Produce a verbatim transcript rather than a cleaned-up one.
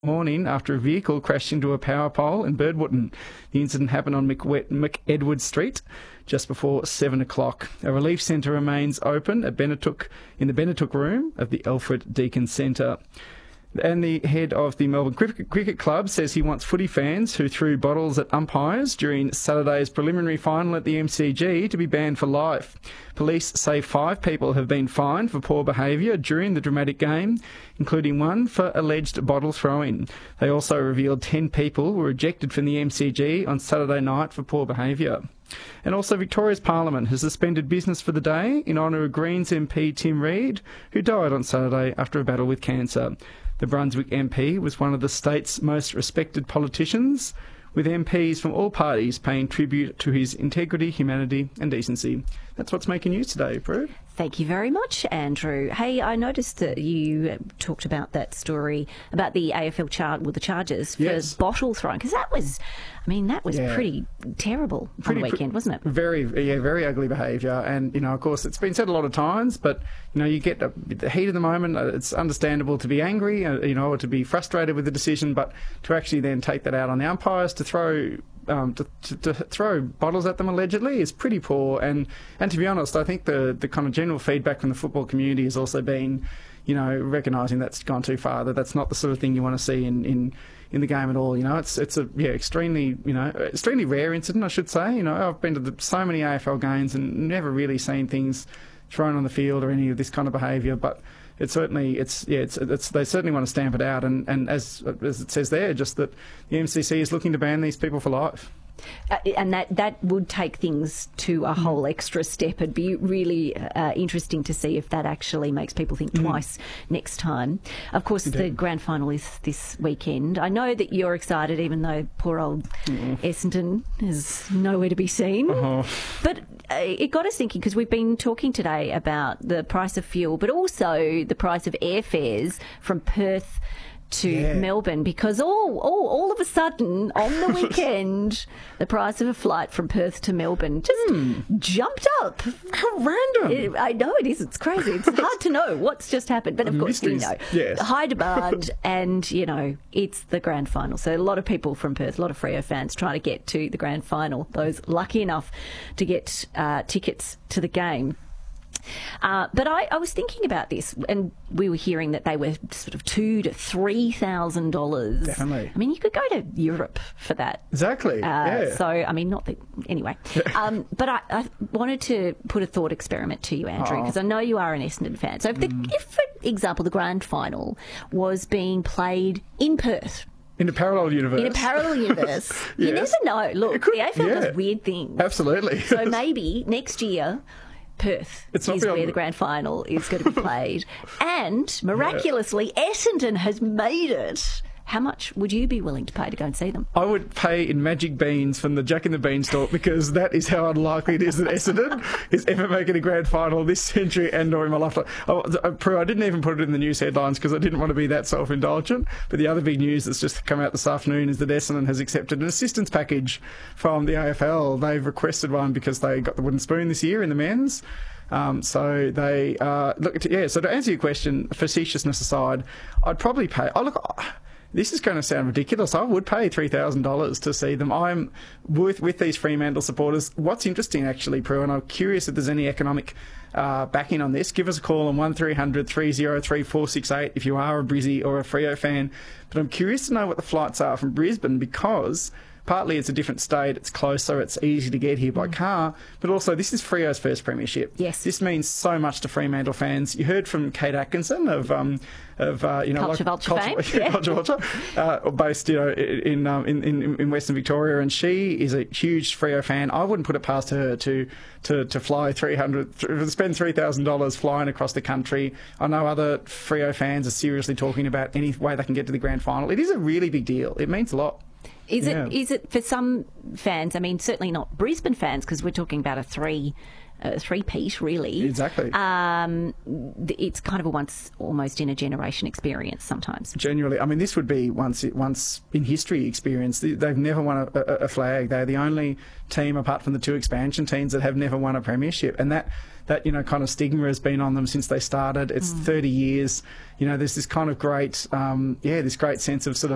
Morning after a vehicle crashed into a power pole in Birdwotton. The incident happened on McEdward Street just before seven o'clock. A relief centre remains open at Benetook, in the Benetook room of the Alfred Deakin Centre. And the head of the Melbourne Cricket, Cricket Club says he wants footy fans who threw bottles at umpires during Saturday's preliminary final at the M C G to be banned for life. Police say five people have been fined for poor behaviour during the dramatic game, including one for alleged bottle throwing. They also revealed ten people were ejected from the M C G on Saturday night for poor behaviour. And also Victoria's Parliament has suspended business for the day in honour of Greens M P Tim Reid, who died on Saturday after a battle with cancer. The Brunswick M P was one of the state's most respected politicians, with M Ps from all parties paying tribute to his integrity, humanity and decency. That's what's making news today, Prue. Thank you very much, Andrew. Hey, I noticed that you talked about that story about the A F L chart with the charges for Yes. bottle throwing, because that was, I mean, that was Yeah. pretty terrible Pretty on the weekend, pr- wasn't it? Very, yeah, very ugly behaviour. And, you know, of course, it's been said a lot of times, but, you know, you get a, the heat of the moment. uh, It's understandable to be angry, uh, you know, or to be frustrated with the decision, but to actually then take that out on the umpires, to throw... Um, to, to, to throw bottles at them allegedly is pretty poor, and, and to be honest, I think the, the kind of general feedback from the football community has also been, you know, recognising that's gone too far, that that's not the sort of thing you want to see in, in, in the game at all. You know, it's it's a yeah extremely you know extremely rare incident, I should say. You know, I've been to the, so many A F L games and never really seen things thrown on the field or any of this kind of behaviour, but it's certainly it's yeah it's, it's they certainly want to stamp it out, and, and as as it says there, just that the M C C is looking to ban these people for life. Uh, and that, that would take things to a whole extra step. It'd be really uh, interesting to see if that actually makes people think twice mm. next time. Of course, Indeed. The grand final is this weekend. I know that you're excited, even though poor old mm. Essendon is nowhere to be seen. Uh-huh. But uh, it got us thinking, because we've been talking today about the price of fuel, but also the price of airfares from Perth to yeah. Melbourne, because all, all all of a sudden on the weekend the price of a flight from Perth to Melbourne just mm. jumped up. How random. It, I know it is. It's crazy. It's hard to know what's just happened. But of course, you know, yes. high demand, and, you know, it's the grand final. So a lot of people from Perth, a lot of Freo fans trying to get to the grand final, those lucky enough to get uh, tickets to the game. Uh, but I, I was thinking about this, and we were hearing that they were sort of two to three thousand dollars. Definitely. I mean, you could go to Europe for that. Exactly. Uh, yeah. So, I mean, not that anyway. um, but I, I wanted to put a thought experiment to you, Andrew, because oh. I know you are an Essendon fan. So, if, the, mm. if, for example, the grand final was being played in Perth. In a parallel universe. In a parallel universe. You Yes. never know. Look, could, the A F L yeah. does weird things. Absolutely. So maybe next year, Perth it's is where the grand final is going to be played. And miraculously, yeah. Essendon has made it. How much would you be willing to pay to go and see them? I would pay in magic beans from the Jack and the Beanstalk, because that is how unlikely it is that Essendon is ever making a grand final this century and or in my lifetime. Oh, Prue, I didn't even put it in the news headlines because I didn't want to be that self-indulgent. But the other big news that's just come out this afternoon is that Essendon has accepted an assistance package from the A F L. They've requested one because they got the wooden spoon this year in the men's. Um, so they uh, look. To, yeah. So to answer your question, facetiousness aside, I'd probably pay. Oh look. This is going to sound ridiculous. I would pay three thousand dollars to see them. I'm with with these Fremantle supporters. What's interesting, actually, Prue, and I'm curious if there's any economic uh, backing on this. Give us a call on one three hundred three oh three four six eight if you are a Brizzy or a Freo fan. But I'm curious to know what the flights are from Brisbane, because partly it's a different state, it's closer, it's easy to get here by car, but also this is Freo's first premiership. Yes. This means so much to Fremantle fans. You heard from Kate Atkinson of, um, of uh, you know, Culture like, Vulture Culture, fame. Yeah. Culture Vulture, uh, based, you know, in, um, in in in Western Victoria, and she is a huge Freo fan. I wouldn't put it past her to to, to fly three hundred, to spend three thousand dollars flying across the country. I know other Freo fans are seriously talking about any way they can get to the grand final. It is a really big deal. It means a lot. Is yeah. it? Is it for some fans? I mean, certainly not Brisbane fans, because we're talking about a three, uh, three-peat, really. Exactly. Um, it's kind of a once, almost in a generation experience sometimes. Genuinely, I mean, this would be once, once in history experience. They've never won a, a, a flag. They're the only team, apart from the two expansion teams, that have never won a premiership, and that. That, you know, kind of stigma has been on them since they started. It's mm. thirty years. You know, there's this kind of great, um, yeah, this great sense of sort of